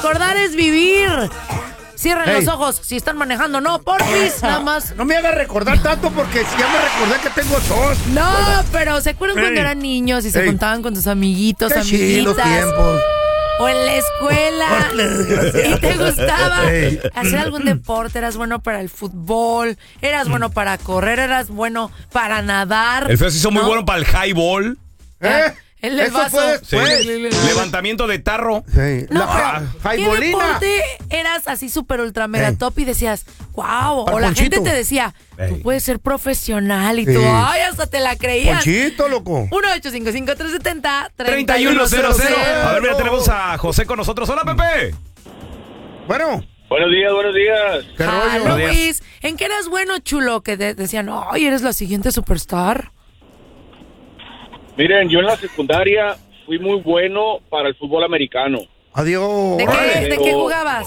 recordar es vivir. Cierren los ojos si están manejando, no, porfis, nada más. No me hagas recordar tanto porque si ya me recordé que tengo tos. No, pero ¿se acuerdan cuando eran niños y se juntaban con sus amiguitos, amiguitas? Tiempos. O en la escuela. ¿Y te gustaba hacer algún deporte? ¿Eras bueno para el fútbol? ¿Eras bueno para correr? ¿Eras bueno para nadar? El feo se hizo muy bueno para el highball. El del vaso. Sí. Levantamiento de tarro. Sí. No, pero ¿qué deporte eras así súper ultra mega top y decías, wow? O la gente te decía, tú puedes ser profesional y tú, ay, hasta te la creías. Ponchito, loco. 1-855-370-3100. A ver, mira, tenemos a José con nosotros. Hola, Pepe. Bueno. Buenos días. ¿Qué rollo? Luis, ¿en qué eras bueno, chulo? Que decían, ay, eres la siguiente superstar. Miren, yo en la secundaria fui muy bueno para el fútbol americano. Adiós. ¿De qué jugabas?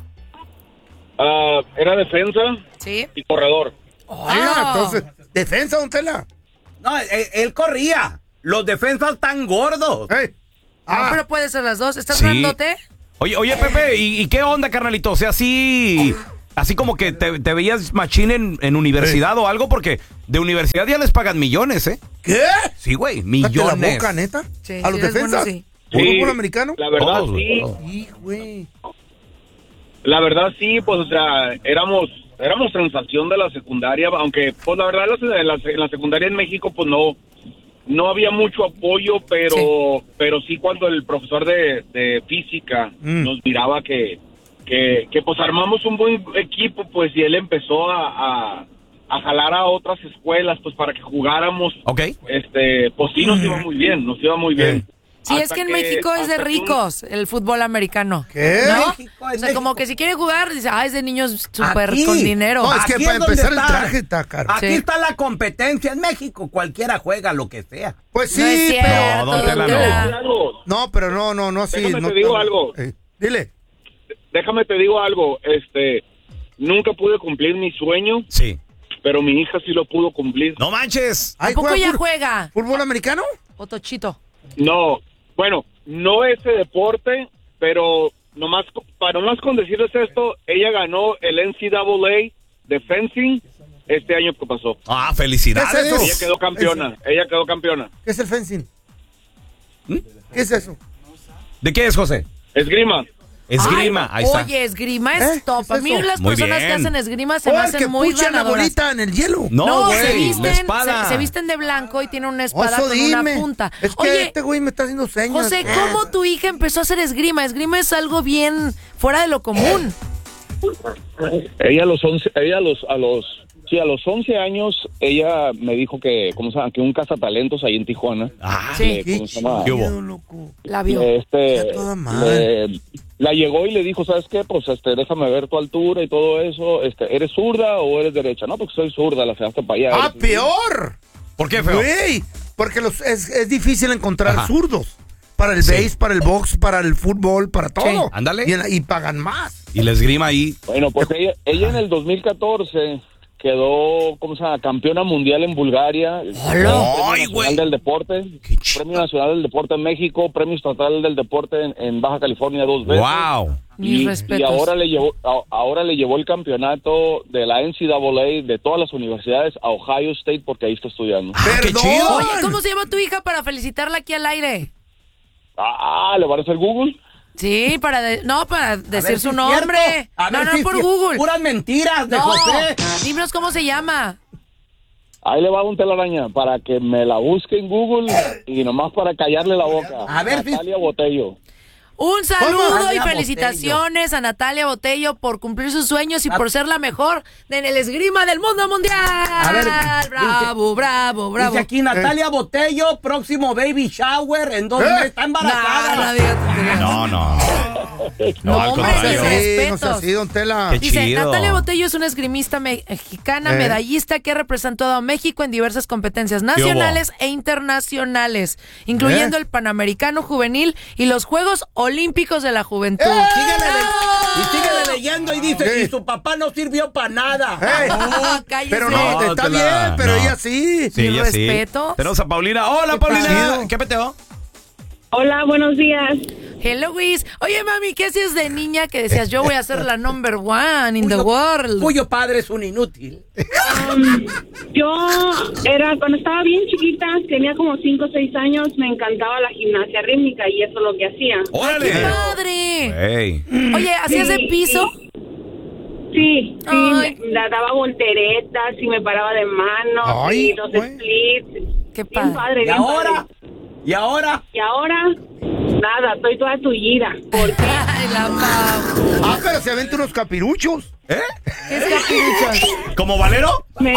Era defensa y corredor. Entonces, ¿defensa, don Tela? No, él corría. Los defensas tan gordos. Pero puede ser las dos. ¿Estás grandote? Oye, Pepe, ¿y qué onda, carnalito? O sea, así como que te veías machín en universidad o algo, porque de universidad ya les pagan millones, ¿eh? ¿Qué? Sí, güey, millones. ¿La boca, neta? Sí, ¿A los defensas? Bueno, ¿Por fútbol americano? La verdad, sí. Sí, güey. La verdad, sí, pues, o sea, éramos sensación de la secundaria, aunque, pues, la verdad, en la secundaria en México, pues, no había mucho apoyo, pero sí cuando el profesor de física nos miraba que pues armamos un buen equipo, pues, y él empezó a jalar a otras escuelas, pues, para que jugáramos. Okay. Pues sí nos iba muy bien. Sí, es que en México es de ricos el fútbol americano. ¿Qué? ¿No? O sea, como que si quiere jugar, dice, es de niños súper con dinero. No, es que Aquí para es donde empezar el está. traje está caro. Aquí está la competencia en México. Cualquiera juega lo que sea. Pues sí, No es cierto, pero... No, don Tela, algo. No, pero no así. Déjame no, te digo algo. Dile. Déjame te digo algo. Nunca pude cumplir mi sueño, Sí. pero mi hija sí lo pudo cumplir. No manches. ¿A poco ya juega? ¿Fútbol americano? ¿O tochito? No, bueno, no ese deporte, pero para nomás con decirles esto, ella ganó el NCAA de fencing este año que pasó. Felicidades. ¿Qué es eso? Ella quedó campeona. ¿Qué es el fencing? ¿Qué es eso? ¿De qué es, José? Esgrima. Esgrima, ahí está. Oye, esgrima es top. ¿Qué es A mí eso? las Muy personas que bien. hacen esgrima se me el hacen que muy pucha la ganadoras. bolita en el hielo. No, güey, se visten, la espada. se visten de blanco y tienen una espada Eso con dime. una punta. Es que Oye, este güey me está haciendo señas. José, ¿cómo tu hija empezó a hacer esgrima? Esgrima es algo bien fuera de lo común. Ella a los 11 años, ella me dijo que un cazatalentos ahí en Tijuana. Sí. Qué ¿Cómo se llama? chido, loco. La vio. A toda madre. La llegó y le dijo, ¿sabes qué? Pues déjame ver tu altura y todo eso. ¿Eres zurda o eres derecha? No, porque soy zurda, la feaste para allá. ¡Peor! ¿Por qué, feo? Güey, porque es difícil encontrar Ajá. zurdos. Para el base, para el box, para el fútbol, para todo. Sí. Ándale. Y pagan más. Y la esgrima ahí. Bueno, pues ella en el 2014 quedó, campeona mundial en Bulgaria. ¡Ay, Premio güey! Nacional del Deporte. Qué chido. Premio Nacional del Deporte en México, Premio Estatal del Deporte en Baja California 2 veces. ¡Wow! Mis Y respetos. ahora le llevó el campeonato de la NCAA de todas las universidades a Ohio State porque ahí está estudiando. ¡Qué ¡Perdón! chido! Oye, ¿cómo se llama tu hija para felicitarla aquí al aire? ¿Le va a hacer Google? Sí, para decir su si es nombre. cierto. A ver No, si por es Google. Puras mentiras de No, José. dinos cómo se llama. Ahí le va un telaraña para que me la busque en Google y nomás para callarle la boca. A ver si- Natalia Botello. Un saludo y Natalia felicitaciones a Natalia Botello por cumplir sus sueños y por ser la mejor en el esgrima del mundo mundial. A ver, bravo, bravo, bravo. Dice aquí Natalia Botello, próximo baby shower, en 2 meses está embarazada. No. No, al hombre, contrario. mis Sí, no respetos. sea así, don Tela. Qué Dice, chido. Natalia Botello es una esgrimista mexicana, medallista que ha representado a México en diversas competencias nacionales e internacionales, incluyendo el Panamericano Juvenil y los Juegos Olímpicos de la Juventud. Síguele leyendo y dice, Sí. y su papá no sirvió para nada. No, cállese. Pero no, está Tela. bien, pero No. ella sí. Sí, Mis ella sí. respetos. Tenemos a Paulina. ¡Hola, Paulina! chido. ¿Qué peteo? Hola, buenos días. Hello, Luis. Oye, mami, ¿qué hacías de niña que decías yo voy a ser la number one in the world? Cuyo padre es un inútil. Cuando estaba bien chiquita, tenía como 5 o 6 años, me encantaba la gimnasia rítmica y eso es lo que hacía. ¡Órale! ¡Qué padre! Hey. Oye, ¿hacías de piso? Sí, Ay. me daba volteretas y me paraba de manos Ay, y los güey. splits. Qué Bien padre. padre, ¿Y bien ahora? padre. ¿Y ahora? Y ahora, nada, estoy toda tullida. ¿Por qué? Ay, la Pau. Pero se aventa unos capiruchos. ¿Qué es capiruchos? ¿Como Valero? Me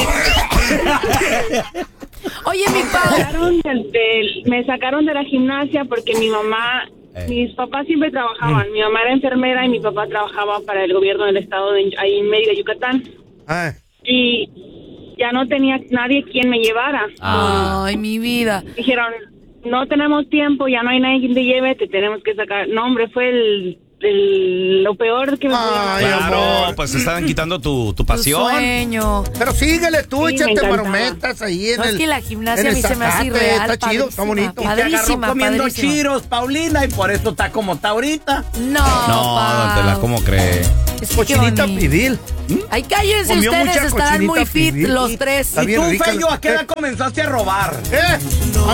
Oye, mi Pau. me sacaron de la gimnasia porque mi mamá, mis papás siempre trabajaban. Mi mamá era enfermera y mi papá trabajaba para el gobierno del estado ahí en Mérida, Yucatán. Y ya no tenía nadie quien me llevara. Ay, mi vida. Dijeron, no tenemos tiempo, ya no hay nadie quien te lleve, te tenemos que sacar. No, hombre, fue lo peor que me pudo Ay, pasar. Claro, amor. pues estaban quitando tu Tu pasión. sueño. Pero síguele tú, Sí, me échate encantaba. marometas ahí en No, el... es que la gimnasia en a el mí se me hace zacate, irreal. está chido, está padrísima, bonito. Te agarró Padrísima, comiendo padrísima. chiros, Paulina, y por eso está como está ahorita. No, No, Pau. Tela, ¿cómo cree? Es que Cochinita bonito. pibil. Ay, cállense Comió ustedes, mucha estarán muy cochinita fit pibil. los tres. Está Y bien tú, rica Feyo, la- ¿a qué edad comenzaste a robar?